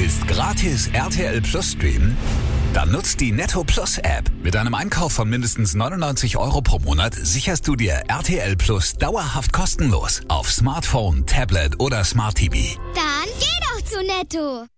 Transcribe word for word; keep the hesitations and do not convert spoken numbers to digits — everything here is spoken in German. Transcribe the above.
Willst gratis R T L Plus streamen? Dann nutzt die Netto Plus App. Mit einem Einkauf von mindestens neunundneunzig Euro pro Monat sicherst du dir R T L Plus dauerhaft kostenlos auf Smartphone, Tablet oder Smart T V. Dann geh doch zu Netto!